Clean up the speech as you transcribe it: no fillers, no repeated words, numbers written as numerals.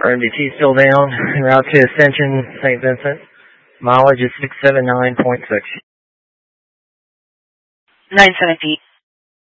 RMDT still down. En route to Ascension, St. Vincent. Mileage is 679.6. 970.